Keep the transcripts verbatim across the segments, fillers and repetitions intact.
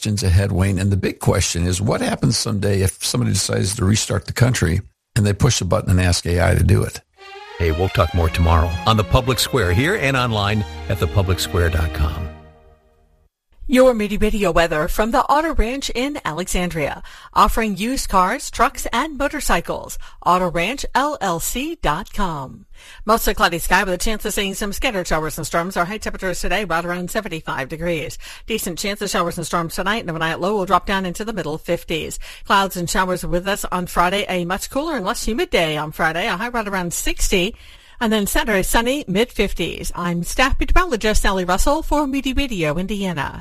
questions ahead, Wayne. And the big question is, what happens someday if somebody decides to restart the country and they push a button and ask A I to do it? Hey, we'll talk more tomorrow on The Public Square here and online at the public square dot com. Your Moody Radio weather from the Auto Ranch in Alexandria, offering used cars, trucks, and motorcycles. auto ranch L L C dot com. Mostly cloudy sky with a chance of seeing some scattered showers and storms. Our high temperatures today right around seventy-five degrees. Decent chance of showers and storms tonight, and overnight low will drop down into the middle fifties. Clouds and showers with us on Friday. A much cooler and less humid day on Friday. A high right around sixty. And then Saturday, sunny, mid-fifties. I'm staff meteorologist Sally Russell for Moody Radio, Indiana.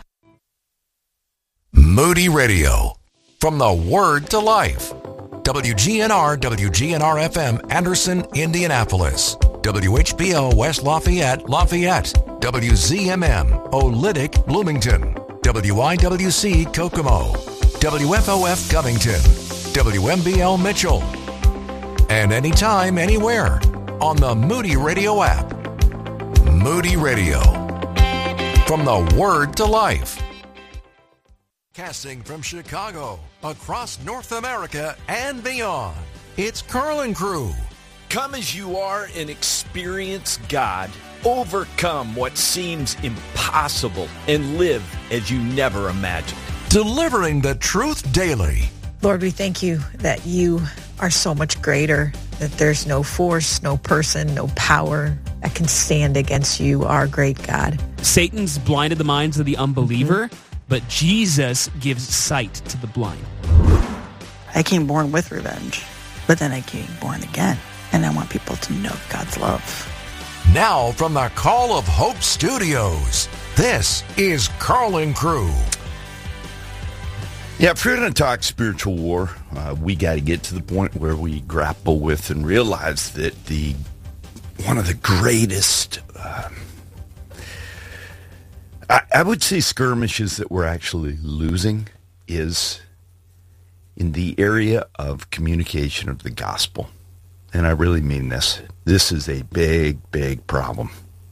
Moody Radio, from the Word to Life. W G N R, W G N R F M, Anderson, Indianapolis. W H B O, West Lafayette, Lafayette. W Z M M, Olytic, Bloomington. W I W C, Kokomo. W F O F, Covington. W M B L, Mitchell. And anytime, anywhere, on the Moody Radio app. Moody Radio, from the Word to Life. Casting from Chicago, across North America and beyond, it's Carl and Crew. Come as you are and experience God. Overcome what seems impossible and live as you never imagined. Delivering the truth daily. Lord, we thank you that you are so much greater, that there's no force, no person, no power that can stand against you, our great God. Satan's blinded the minds of the unbeliever, mm-hmm. but Jesus gives sight to the blind. I came born with revenge, but then I came born again, and I want people to know God's love. Now from the Call of Hope Studios, this is Carl and Crew. Yeah, if you're going to talk spiritual war, uh, we got to get to the point where we grapple with and realize that the one of the greatest, uh, I, I would say, skirmishes that we're actually losing is in the area of communication of the gospel. And I really mean this. This is a big, big problem.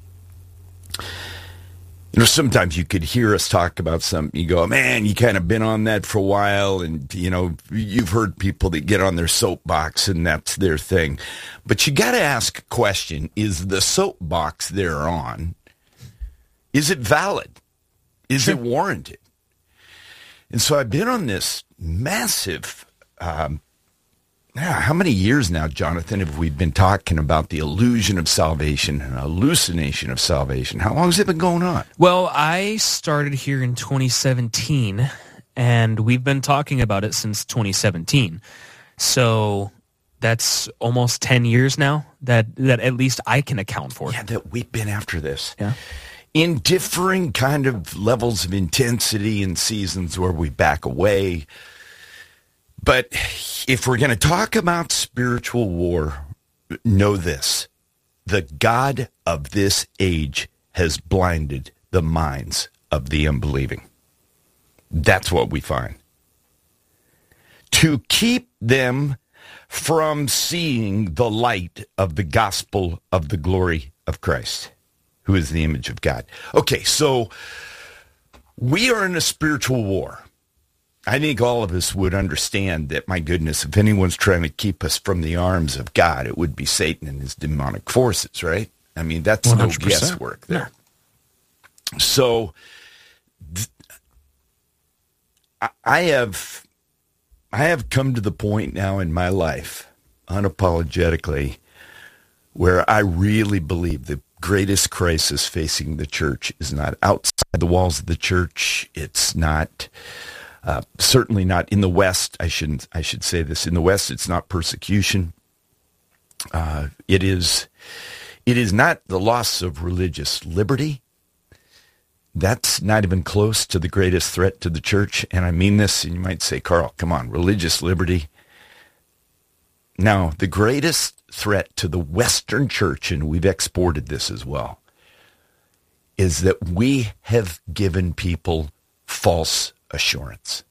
You know, sometimes you could hear us talk about something. You go, man, you kind of been on that for a while. And, you know, you've heard people that get on their soapbox and that's their thing. But you got to ask a question. Is the soapbox they're on, is it valid? Is it warranted? And so I've been on this massive, um, yeah, how many years now, Jonathan, have we been talking about the illusion of salvation and hallucination of salvation? How long has it been going on? Well, I started here in twenty seventeen, and we've been talking about it since twenty seventeen. So that's almost ten years now that, that at least I can account for. Yeah, that we've been after this. Yeah. In differing kind of levels of intensity and seasons where we back away. But if we're going to talk about spiritual war, know this. The God of this age has blinded the minds of the unbelieving. That's what we find. To keep them from seeing the light of the gospel of the glory of Christ, who is the image of God. Okay, so we are in a spiritual war. I think all of us would understand that, my goodness, if anyone's trying to keep us from the arms of God, it would be Satan and his demonic forces, right? I mean, that's one hundred percent. No guesswork there. No. So th- I have I have come to the point now in my life, unapologetically, where I really believe the greatest crisis facing the church is not outside the walls of the church. It's not... Uh, certainly not in the West. I shouldn't. I should say this. In the West, it's not persecution. Uh, it is. It is not the loss of religious liberty. That's not even close to the greatest threat to the church. And I mean this. And you might say, Carl, come on, religious liberty. Now, the greatest threat to the Western church, and we've exported this as well, is that we have given people false assurance.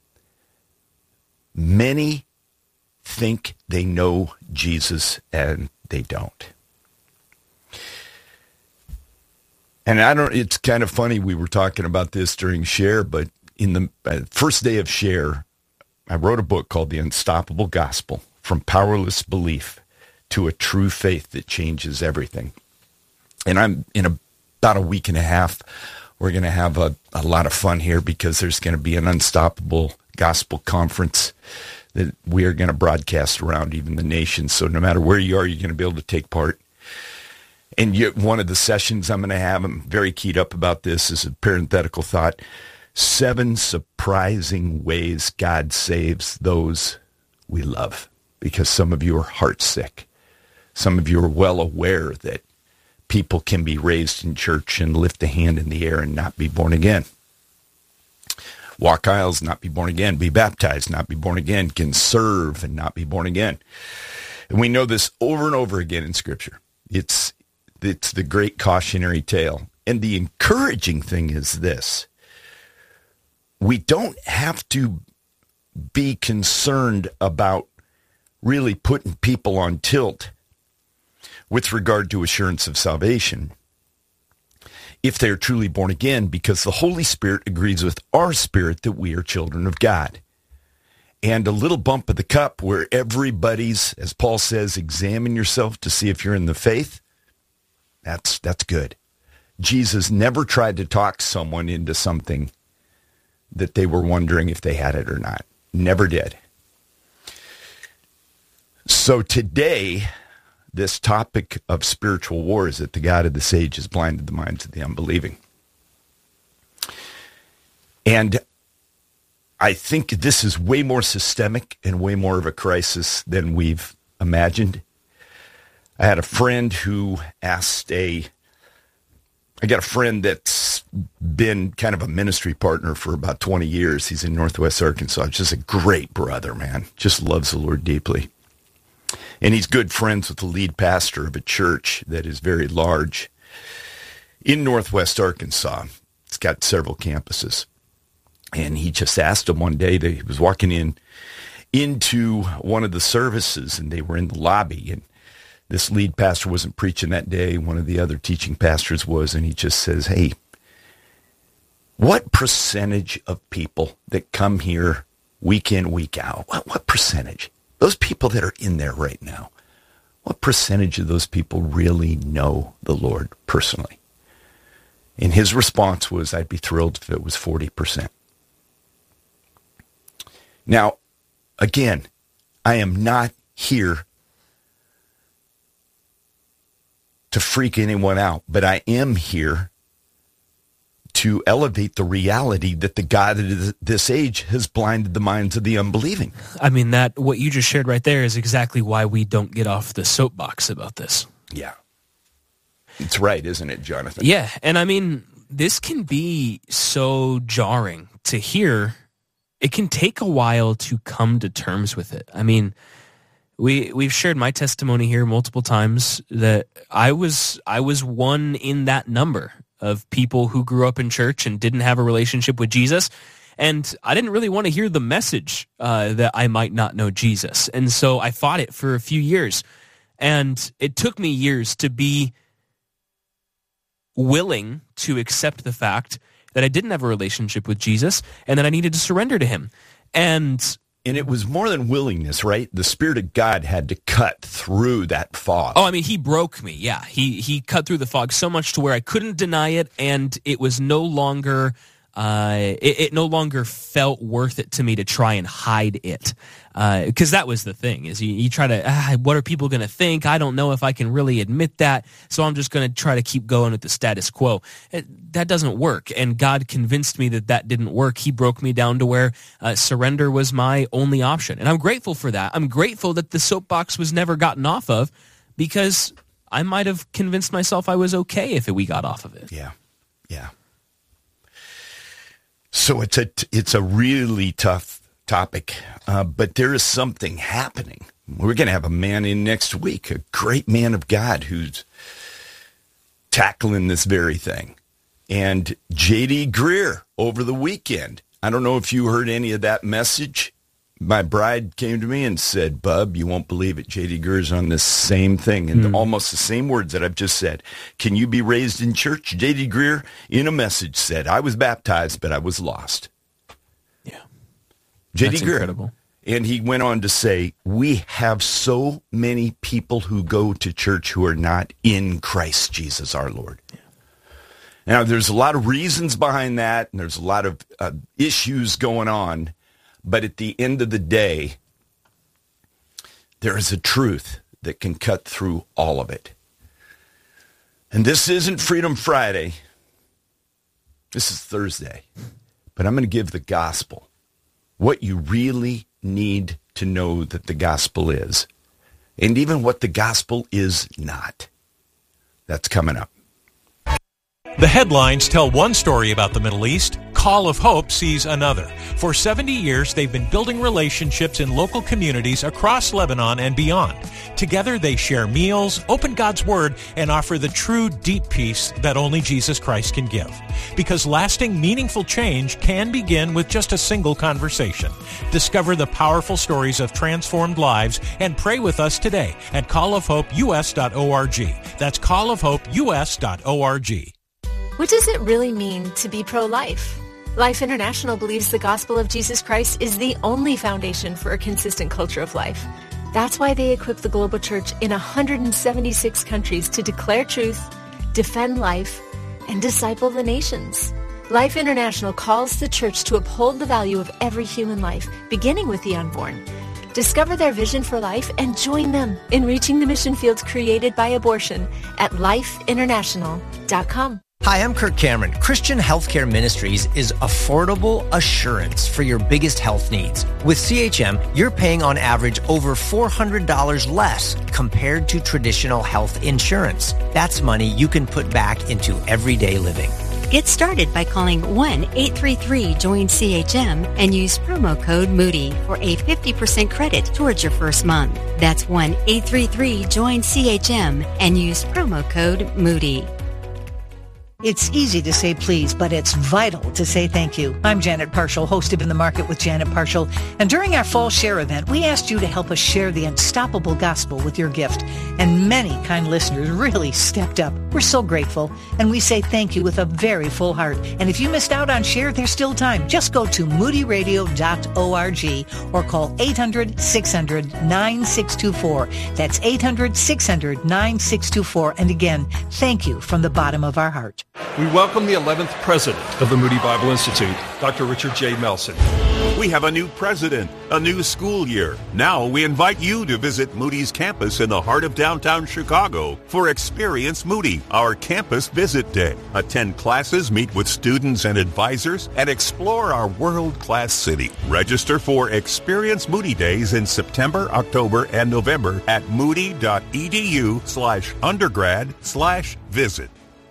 Many think they know Jesus and they don't. And I don't, it's kind of funny, we were talking about this during Share, but in the uh, first day of Share, I wrote a book called The Unstoppable Gospel, From Powerless Belief to a True Faith That Changes Everything. And I'm in a, about a week and a half, we're going to have a, a lot of fun here because there's going to be an Unstoppable Gospel Conference that we are going to broadcast around even the nation. So no matter where you are, you're going to be able to take part. And yet one of the sessions I'm going to have, I'm very keyed up about this, is a parenthetical thought. Seven surprising ways God saves those we love. Because some of you are heartsick. Some of you are well aware that people can be raised in church and lift a hand in the air and not be born again. Walk aisles, not be born again. Be baptized, not be born again. Can serve and not be born again. And we know this over and over again in Scripture. It's it's the great cautionary tale. And the encouraging thing is this. We don't have to be concerned about really putting people on tilt with regard to assurance of salvation if they're truly born again, because the Holy Spirit agrees with our spirit that we are children of God. And a little bump of the cup where everybody's, as Paul says, examine yourself to see if you're in the faith, that's that's good. Jesus never tried to talk someone into something that they were wondering if they had it or not. Never did. So today, this topic of spiritual war is that the God of this age has blinded the minds of the unbelieving. And I think this is way more systemic and way more of a crisis than we've imagined. I had a friend who asked a, I got a friend that's been kind of a ministry partner for about twenty years. He's in Northwest Arkansas. Just a great brother, man. Just loves the Lord deeply. And he's good friends with the lead pastor of a church that is very large in Northwest Arkansas. It's got several campuses. And he just asked him one day, that he was walking in into one of the services, and they were in the lobby. And this lead pastor wasn't preaching that day. One of the other teaching pastors was. And he just says, hey, what percentage of people that come here week in, week out, what, what percentage? Those people that are in there right now, what percentage of those people really know the Lord personally? And his response was, I'd be thrilled if it was forty percent. Now, again, I am not here to freak anyone out, but I am here to elevate the reality that the God of this age has blinded the minds of the unbelieving. I mean, that what you just shared right there is exactly why we don't get off the soapbox about this. Yeah. It's right, isn't it, Jonathan? Yeah, and I mean, this can be so jarring to hear. It can take a while to come to terms with it. I mean, we we've shared my testimony here multiple times that I was I was one in that number of people who grew up in church and didn't have a relationship with Jesus. And I didn't really want to hear the message uh, that I might not know Jesus. And so I fought it for a few years. And it took me years to be willing to accept the fact that I didn't have a relationship with Jesus and that I needed to surrender to him. And And it was more than willingness, right? The Spirit of God had to cut through that fog. Oh, I mean, he broke me. Yeah, he he cut through the fog so much to where I couldn't deny it, and it was no longer uh, it, it no longer felt worth it to me to try and hide it. Because uh, that was the thing, is you, you try to, ah, what are people going to think? I don't know if I can really admit that, so I'm just going to try to keep going with the status quo. It, that doesn't work, and God convinced me that that didn't work. He broke me down to where uh, surrender was my only option, and I'm grateful for that. I'm grateful that the soapbox was never gotten off of, because I might have convinced myself I was okay if we got off of it. Yeah, yeah. So it's a, it's a really tough topic, uh, but there is something happening. We're going to have a man in next week, a great man of God who's tackling this very thing. And J D Greear over the weekend. I don't know if you heard any of that message. My bride came to me and said, Bub, you won't believe it. J D Greear's on this same thing, and mm. almost the same words that I've just said. Can you be raised in church? J D Greear, in a message, said, I was baptized, but I was lost. J D That's Greear. incredible. And he went on to say, we have so many people who go to church who are not in Christ Jesus our Lord. Yeah. Now, there's a lot of reasons behind that, and there's a lot of uh, issues going on. But at the end of the day, there is a truth that can cut through all of it. And this isn't Freedom Friday. This is Thursday. But I'm going to give the gospel what you really need to know that the gospel is, and even what the gospel is not. That's coming up. The headlines tell one story about the Middle East. Call of Hope sees another. For seventy years, they've been building relationships in local communities across Lebanon and beyond. Together, they share meals, open God's Word, and offer the true, deep peace that only Jesus Christ can give. Because lasting, meaningful change can begin with just a single conversation. Discover the powerful stories of transformed lives and pray with us today at call of hope u s dot org. That's call of hope u s dot org. What does it really mean to be pro-life? Life International believes the gospel of Jesus Christ is the only foundation for a consistent culture of life. That's why they equip the global church in one hundred seventy-six countries to declare truth, defend life, and disciple the nations. Life International calls the church to uphold the value of every human life, beginning with the unborn. Discover their vision for life and join them in reaching the mission fields created by abortion at life international dot com. Hi, I'm Kirk Cameron. Christian Healthcare Ministries is affordable assurance for your biggest health needs. With C H M, you're paying on average over four hundred dollars less compared to traditional health insurance. That's money you can put back into everyday living. Get started by calling one eight three three join C H M and use promo code Moody for a fifty percent credit towards your first month. That's one eight three three join C H M and use promo code Moody. It's easy to say please, but it's vital to say thank you. I'm Janet Parshall, host of In the Market with Janet Parshall. And during our fall share event, we asked you to help us share the unstoppable gospel with your gift. And many kind listeners really stepped up. We're so grateful. And we say thank you with a very full heart. And if you missed out on share, there's still time. Just go to moody radio dot org or call eight hundred six hundred nine six two four. That's eight hundred six hundred nine six two four. And again, thank you from the bottom of our heart. We welcome the eleventh president of the Moody Bible Institute, Doctor Richard J. Melson. We have a new president, a new school year. Now we invite you to visit Moody's campus in the heart of downtown Chicago for Experience Moody, our campus visit day. Attend classes, meet with students and advisors, and explore our world-class city. Register for Experience Moody Days in September, October, and November at moody.edu slash undergrad slash visit.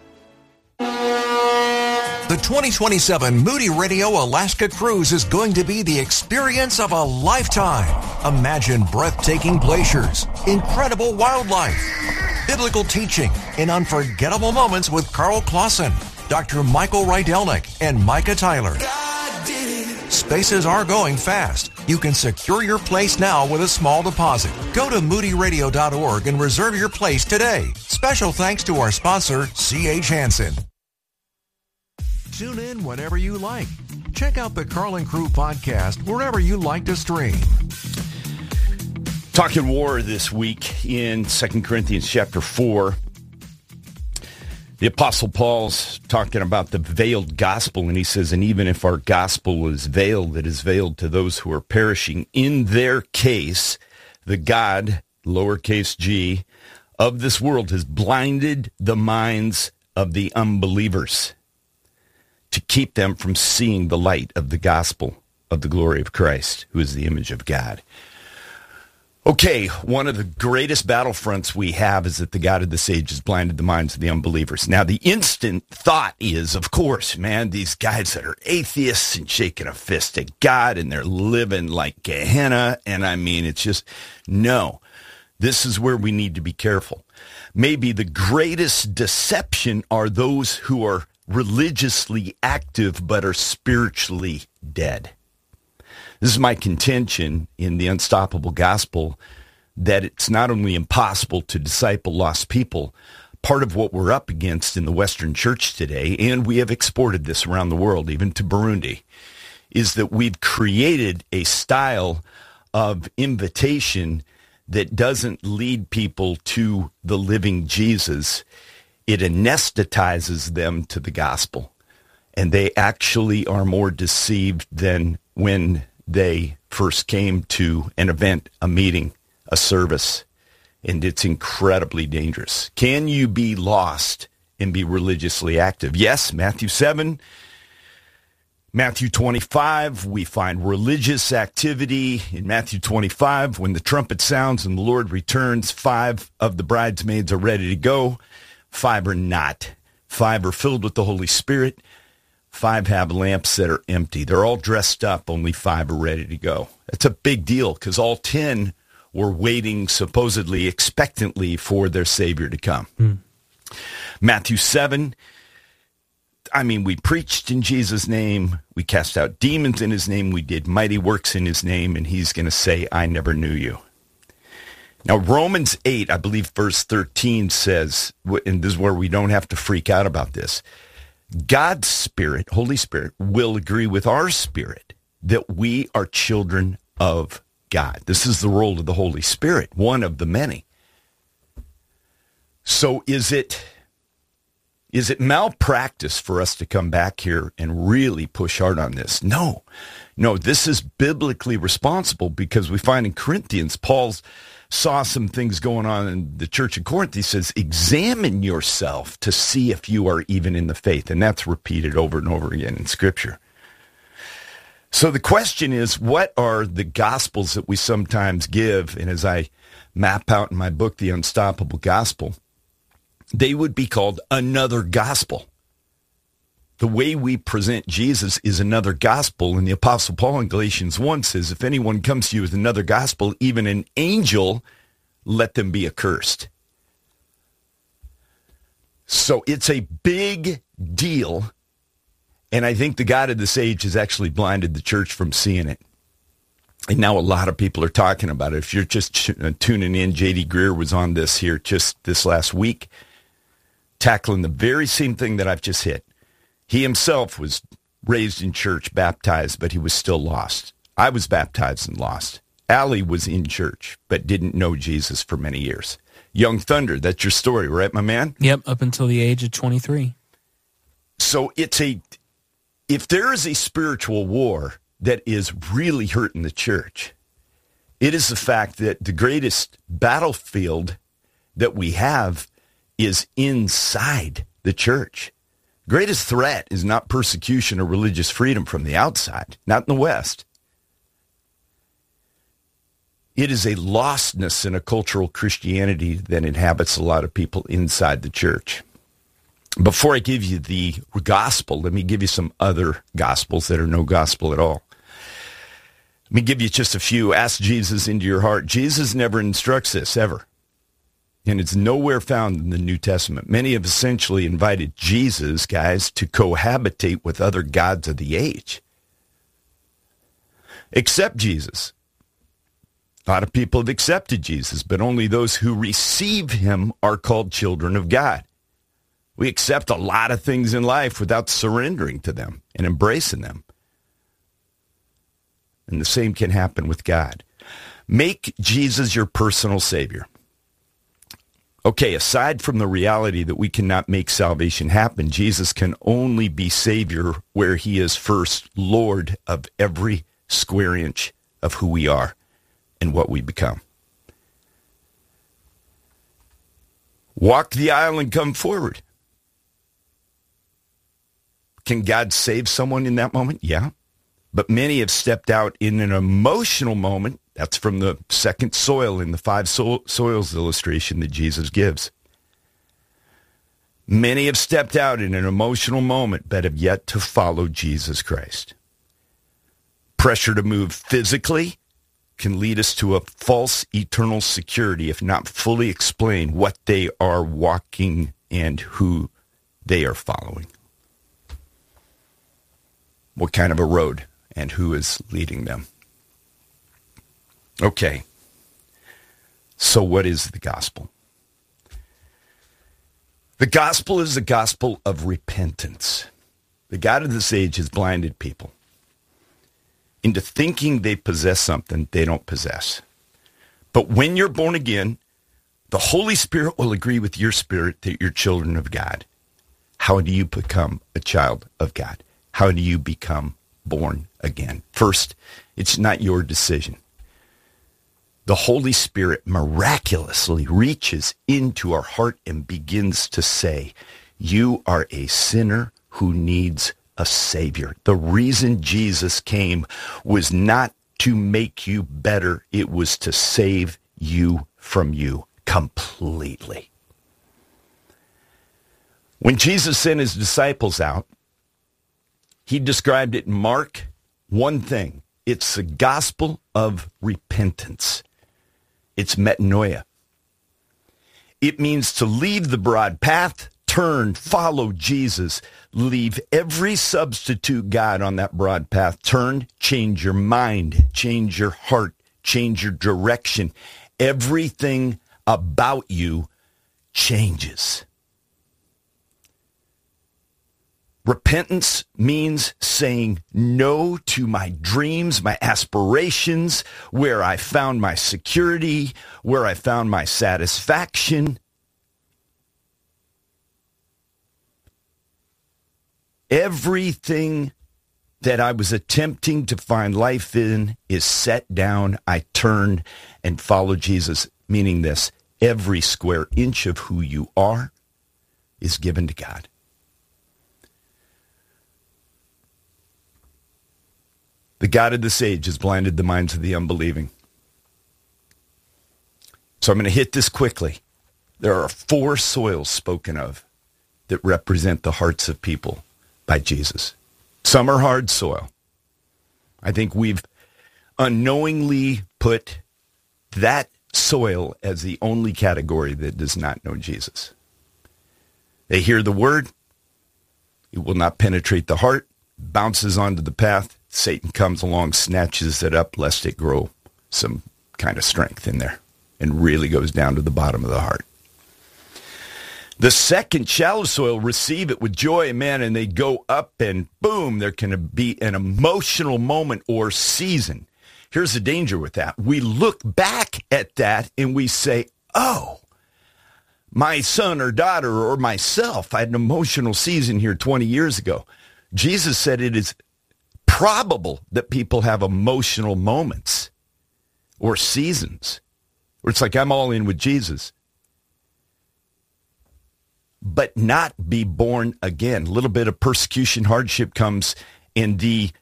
The twenty twenty-seven Moody Radio Alaska Cruise is going to be the experience of a lifetime. Imagine breathtaking glaciers, incredible wildlife, biblical teaching, and unforgettable moments with Carl Clausen, Doctor Michael Rydelnik, and Micah Tyler. Spaces are going fast. You can secure your place now with a small deposit. Go to moody radio dot org and reserve your place today. Special thanks to our sponsor, C H Hansen. Tune in whenever you like. Check out the Carl and Crew podcast wherever you like to stream. Talking war this week in Second Corinthians chapter four. The Apostle Paul's talking about the veiled gospel, and he says, and even if our gospel is veiled, it is veiled to those who are perishing. In their case, the God, lowercase g, of this world has blinded the minds of the unbelievers to keep them from seeing the light of the gospel of the glory of Christ, who is the image of God. Okay, one of the greatest battlefronts we have is that the God of this age has blinded the minds of the unbelievers. Now, the instant thought is, of course, man, these guys that are atheists and shaking a fist at God and they're living like Gehenna. And I mean, it's just, no, this is where we need to be careful. Maybe the greatest deception are those who are religiously active but are spiritually dead. This is my contention in the Unstoppable Gospel, that it's not only impossible to disciple lost people, part of what we're up against in the Western church today, and we have exported this around the world, even to Burundi, is that we've created a style of invitation that doesn't lead people to the living Jesus. It anesthetizes them to the gospel. And they actually are more deceived than when they first came to an event, a meeting, a service. And it's incredibly dangerous. Can you be lost and be religiously active? Yes, Matthew seven, Matthew twenty-five, we find religious activity. In Matthew twenty-five, when the trumpet sounds and the Lord returns, five of the bridesmaids are ready to go. Five are not. Five are filled with the Holy Spirit. Five have lamps that are empty. They're all dressed up. Only five are ready to go. That's a big deal because all ten were waiting supposedly expectantly for their Savior to come. Mm. Matthew seven, I mean, we preached in Jesus' name. We cast out demons in his name. We did mighty works in his name. And he's going to say, I never knew you. Now, Romans eight, I believe verse thirteen says, and this is where we don't have to freak out about this, God's Spirit, Holy Spirit, will agree with our spirit that we are children of God. This is the role of the Holy Spirit, one of the many. So is it is it malpractice for us to come back here and really push hard on this? No. No, this is biblically responsible because we find in Corinthians, Paul's saw some things going on in the church of Corinth. He says, examine yourself to see if you are even in the faith. And that's repeated over and over again in Scripture. So the question is, what are the gospels that we sometimes give? And as I map out in my book, The Unstoppable Gospel, they would be called another gospel. The way we present Jesus is another gospel. And the Apostle Paul in Galatians one says, if anyone comes to you with another gospel, even an angel, let them be accursed. So it's a big deal. And I think the God of this age has actually blinded the church from seeing it. And now a lot of people are talking about it. If you're just ch- tuning in, J D Greer was on this here just this last week, tackling the very same thing that I've just hit. He himself was raised in church, baptized, but he was still lost. I was baptized and lost. Allie was in church, but didn't know Jesus for many years. Young Thunder, that's your story, right, my man? Yep, up until the age of twenty-three. So it's a, if there is a spiritual war that is really hurting the church, it is the fact that the greatest battlefield that we have is inside the church. Greatest threat is not persecution or religious freedom from the outside, not in the West. It is a lostness in a cultural Christianity that inhabits a lot of people inside the church. Before I give you the gospel, let me give you some other gospels that are no gospel at all. Let me give you just a few. Ask Jesus into your heart. Jesus never instructs this, ever. And it's nowhere found in the New Testament. Many have essentially invited Jesus, guys, to cohabitate with other gods of the age. Accept Jesus. A lot of people have accepted Jesus, but only those who receive him are called children of God. We accept a lot of things in life without surrendering to them and embracing them. And the same can happen with God. Make Jesus your personal Savior. Okay, aside from the reality that we cannot make salvation happen, Jesus can only be Savior where he is first Lord of every square inch of who we are and what we become. Walk the aisle and come forward. Can God save someone in that moment? Yeah. But many have stepped out in an emotional moment. That's from the second soil in the five so- soils illustration that Jesus gives. Many have stepped out in an emotional moment, but have yet to follow Jesus Christ. Pressure to move physically can lead us to a false eternal security if not fully explain what they are walking and who they are following. What kind of a road and who is leading them. Okay, so what is the gospel? The gospel is the gospel of repentance. The God of this age has blinded people. into thinking they possess something they don't possess. But when you're born again, the Holy Spirit will agree with your spirit that you're children of God. How do you become a child of God? How do you become born again? First, it's not your decision. The Holy Spirit miraculously reaches into our heart and begins to say, you are a sinner who needs a Savior. The reason Jesus came was not to make you better. It was to save you from you completely. When Jesus sent his disciples out, he described it in Mark, one thing. It's the gospel of repentance. It's metanoia. It means to leave the broad path, turn, follow Jesus, leave every substitute God on that broad path, turn, change your mind, change your heart, change your direction. Everything about you changes. Repentance means saying no to my dreams, my aspirations, where I found my security, where I found my satisfaction. Everything that I was attempting to find life in is set down. I turn and follow Jesus, meaning this: every square inch of who you are is given to God. The God of this age has blinded the minds of the unbelieving. So I'm going to hit this quickly. There are four soils spoken of that represent the hearts of people by Jesus. Some are hard soil. I think we've unknowingly put that soil as the only category that does not know Jesus. They hear the word. It will not penetrate the heart, bounces onto the path. Satan comes along, snatches it up, lest it grow some kind of strength in there, and really goes down to the bottom of the heart. The second, shallow soil, receive it with joy, man, and they go up, and boom, there can be an emotional moment or season. Here's the danger with that. We look back at that, and we say, oh, my son or daughter or myself, I had an emotional season here twenty years ago. Jesus said it is probable that people have emotional moments or seasons where it's like, I'm all in with Jesus, but not be born again. A little bit of persecution, hardship comes, and the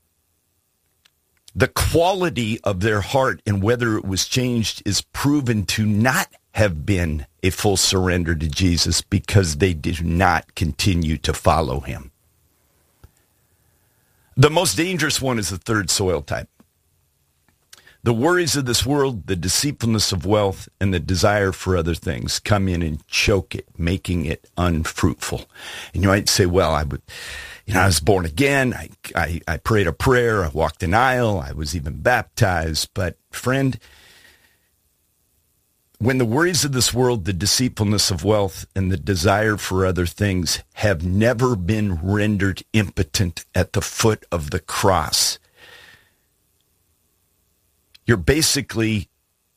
the quality of their heart and whether it was changed is proven to not have been a full surrender to Jesus because they did not continue to follow him. The most dangerous one is the third soil type. The worries of this world, the deceitfulness of wealth, and the desire for other things come in and choke it, making it unfruitful. And you might say, well, I would, you know, I was born again. I, I, I prayed a prayer. I walked an aisle. I was even baptized. But friend, when the worries of this world, the deceitfulness of wealth, and the desire for other things have never been rendered impotent at the foot of the cross, you're basically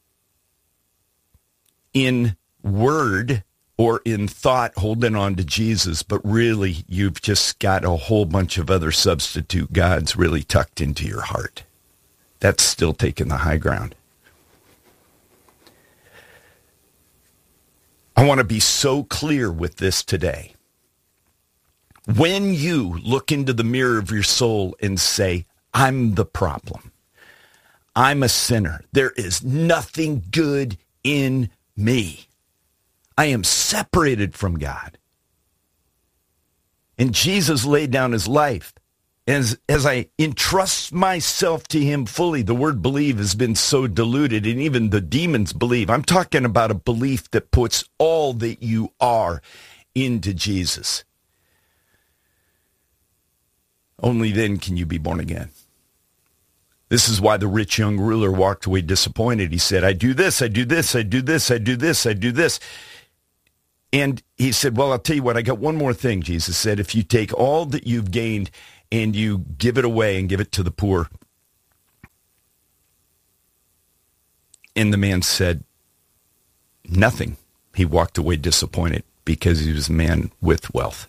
in word or in thought holding on to Jesus, but really you've just got a whole bunch of other substitute gods really tucked into your heart. That's still taking the high ground. I want to be so clear with this today. When you look into the mirror of your soul and say, I'm the problem, I'm a sinner, there is nothing good in me, I am separated from God, and Jesus laid down his life, as, as I entrust myself to him fully, the word believe has been so diluted, and even the demons believe. I'm talking about a belief that puts all that you are into Jesus. Only then can you be born again. This is why the rich young ruler walked away disappointed. He said, I do this, I do this, I do this, I do this, I do this. And he said, well, I'll tell you what, I got one more thing. Jesus said, if you take all that you've gained and you give it away and give it to the poor, And the man said nothing. He walked away disappointed because he was a man with wealth.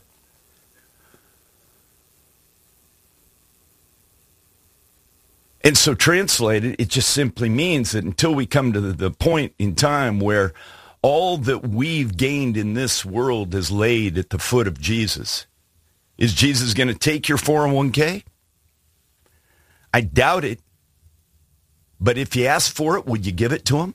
And so translated, it just simply means that until we come to the, the point in time where all that we've gained in this world is laid at the foot of Jesus, is Jesus going to take your four oh one k? I doubt it. But if you ask for it, would you give it to him?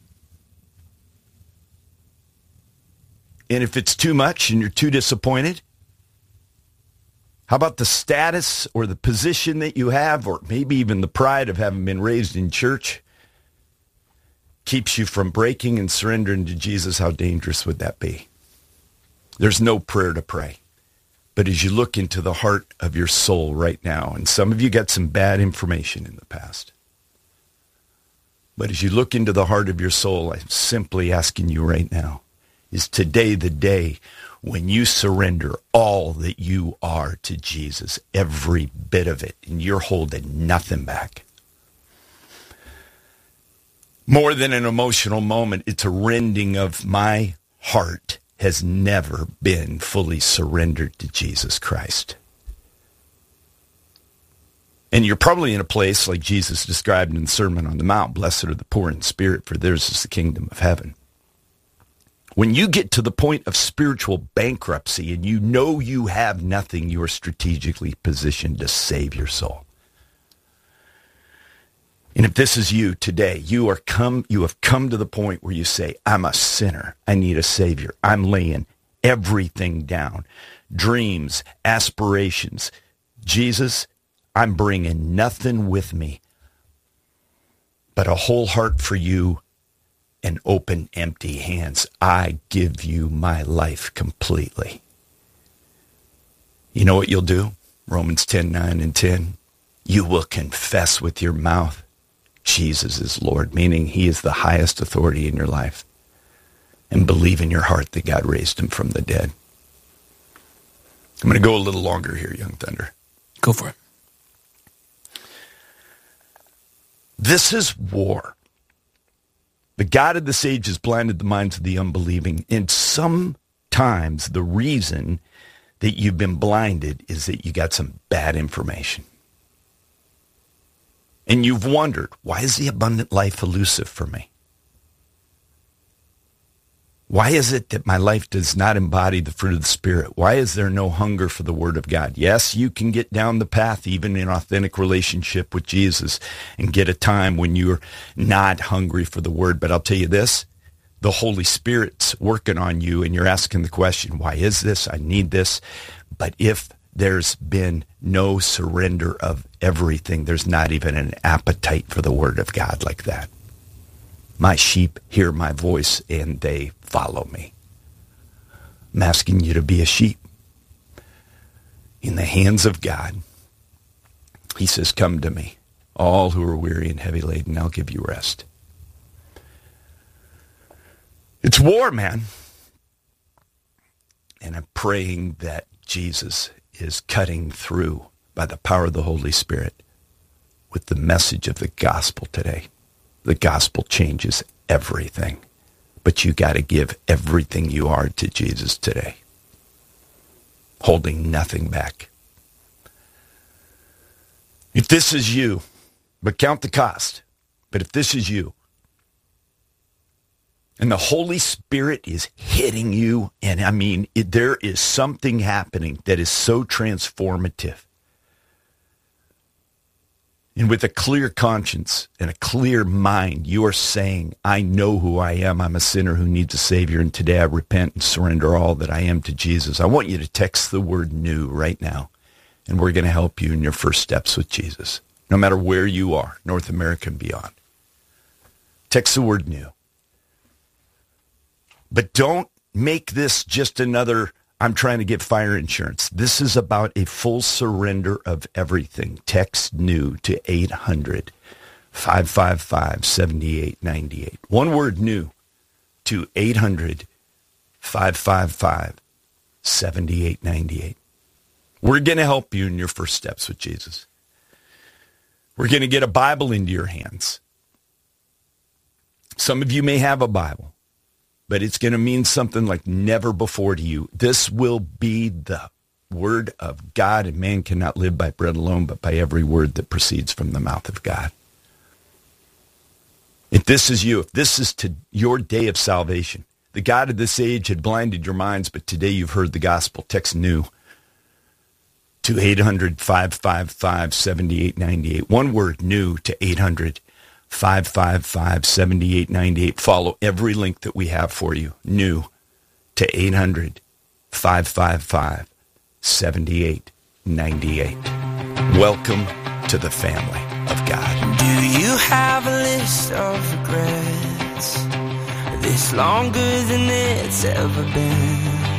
And if it's too much and you're too disappointed, how about the status or the position that you have, or maybe even the pride of having been raised in church, keeps you from breaking and surrendering to Jesus? How dangerous would that be? There's no prayer to pray. But as you look into the heart of your soul right now, and some of you got some bad information in the past, but as you look into the heart of your soul, I'm simply asking you right now, is today the day when you surrender all that you are to Jesus, every bit of it, and you're holding nothing back? More than an emotional moment, it's a rending of my heart has never been fully surrendered to Jesus Christ. And you're probably in a place like Jesus described in the Sermon on the Mount, blessed are the poor in spirit, for theirs is the kingdom of heaven. When you get to the point of spiritual bankruptcy and you know you have nothing, you are strategically positioned to save your soul. And if this is you today, you are come, you have come to the point where you say, I'm a sinner. I need a Savior. I'm laying everything down. Dreams, aspirations. Jesus, I'm bringing nothing with me but a whole heart for you and open, empty hands. I give you my life completely. You know what you'll do? Romans ten, nine and ten. You will confess with your mouth Jesus is Lord, meaning he is the highest authority in your life, and believe in your heart that God raised him from the dead. I'm going to go a little longer here, Young Thunder. Go for it. This is war. The God of this age has blinded the minds of the unbelieving. And sometimes the reason that you've been blinded is that you got some bad information. And you've wondered, why is the abundant life elusive for me? Why is it that my life does not embody the fruit of the Spirit? Why is there no hunger for the Word of God? Yes, you can get down the path, even in authentic relationship with Jesus, and get a time when you're not hungry for the Word. But I'll tell you this, the Holy Spirit's working on you, and you're asking the question, why is this? I need this. But if there's been no surrender of everything, there's not even an appetite for the Word of God like that. My sheep hear my voice and they follow me. I'm asking you to be a sheep in the hands of God. He says, come to me, all who are weary and heavy laden, I'll give you rest. It's war, man. And I'm praying that Jesus is cutting through by the power of the Holy Spirit with the message of the gospel today. The gospel changes everything, but you got to give everything you are to Jesus today, holding nothing back. If this is you, but count the cost, but if this is you, and the Holy Spirit is hitting you, and I mean, it, there is something happening that is so transformative. And with a clear conscience and a clear mind, you are saying, I know who I am. I'm a sinner who needs a Savior, and today I repent and surrender all that I am to Jesus. I want you to text the word new right now, and we're going to help you in your first steps with Jesus, no matter where you are, North America and beyond. Text the word new. But don't make this just another, I'm trying to get fire insurance. This is about a full surrender of everything. Text new to eight hundred, five five five, seven eight nine eight. One word, new, to eight hundred, five five five, seven eight nine eight. We're going to help you in your first steps with Jesus. We're going to get a Bible into your hands. Some of you may have a Bible, but it's going to mean something like never before to you. This will be the word of God, and man cannot live by bread alone, but by every word that proceeds from the mouth of God. If this is you, if this is to your day of salvation, the God of this age had blinded your minds, but today you've heard the gospel. Text new to eight hundred, five five five, seven eight nine eight. One word, new, to eight hundred, five five five, seven eight nine eight. Follow every link that we have for you. New to eight hundred, five five five, seven eight nine eight. Welcome to the family of God. Do you have a list of regrets? This longer than it's ever been?